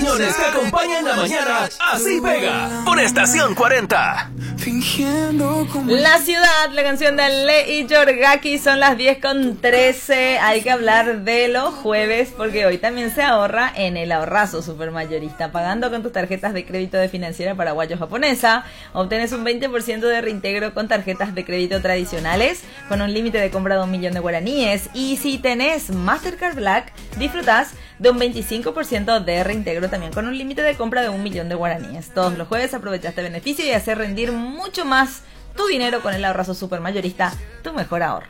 canciones que acompañan la mañana, así pega, por Estación 40. La ciudad, la canción de Ale y Yorgaki, son las 10:13. Hay que hablar de los jueves porque hoy también se ahorra en el ahorrazo supermayorista. Pagando con tus tarjetas de crédito de Financiera Paraguayo Japonesa, obtienes un 20% de reintegro con tarjetas de crédito tradicionales con un límite de compra de 1 millón de guaraníes. Y si tenés Mastercard Black, disfrutás de un 25% de reintegro también con un límite de compra de 1 millón de guaraníes. Todos los jueves aprovecha este beneficio y hacer rendir mucho más tu dinero con el ahorrazo supermayorista, tu mejor ahorro.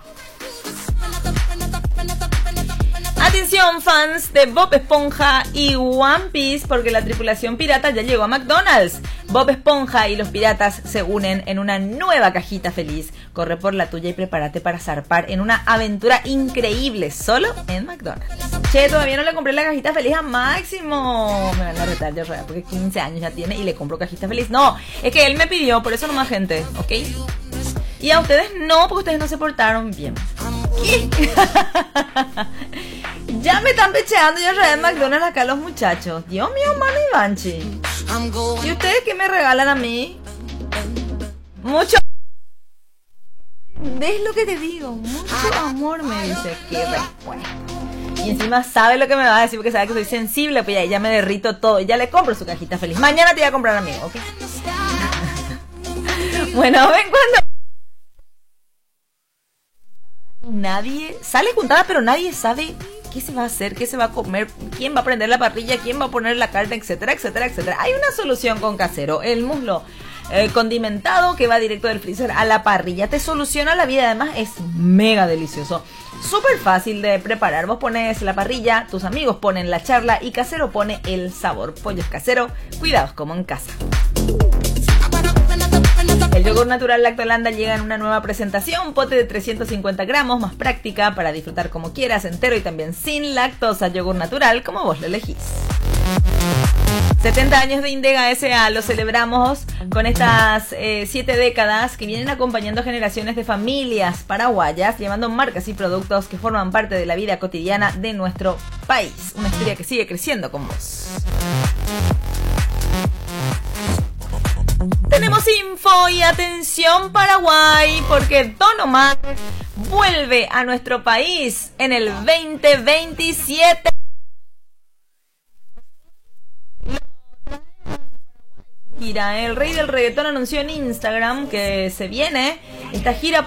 Atención fans de Bob Esponja y One Piece, porque la tripulación pirata ya llegó a McDonald's. Bob Esponja y los piratas se unen en una nueva cajita feliz. Corre por la tuya y prepárate para zarpar en una aventura increíble solo en McDonald's. Che, todavía no le compré la cajita feliz a Máximo. Me van a retar de rueda porque 15 años ya tiene y le compro cajita feliz. No, es que él me pidió, por eso nomás, gente, ¿ok? Y a ustedes no, porque ustedes no se portaron bien. ¿Qué? Ya me están pecheando ya en McDonald's acá los muchachos. Dios mío, mano y Banchi. ¿Y ustedes qué me regalan a mí? Mucho. ¿Ves lo que te digo? Mucho amor, me dice. Qué respuesta. Y encima sabe lo que me va a decir porque sabe que soy sensible. Pues ya me derrito todo. Y ya le compro su cajita feliz. Mañana te voy a comprar a mí, ¿ok? Bueno, ven cuando... Nadie sale juntada, pero nadie sabe qué se va a hacer, qué se va a comer, quién va a prender la parrilla, quién va a poner la carne, etcétera, etcétera, etcétera. Hay una solución con Casero, el muslo condimentado que va directo del freezer a la parrilla. Te soluciona la vida, además es mega delicioso. Súper fácil de preparar. Vos pones la parrilla, tus amigos ponen la charla y Casero pone el sabor. Pollos Casero, cuidados como en casa. El yogur natural Lactolanda llega en una nueva presentación, pote de 350 gramos, más práctica para disfrutar como quieras, entero y también sin lactosa. Yogur natural como vos lo elegís. 70 años de Indega S.A. lo celebramos con estas 7 décadas que vienen acompañando a generaciones de familias paraguayas, llevando marcas y productos que forman parte de la vida cotidiana de nuestro país. Una historia que sigue creciendo con vos. Tenemos info y atención Paraguay, porque Don Omar vuelve a nuestro país en el 2027. El rey del reggaetón anunció en Instagram que se viene esta gira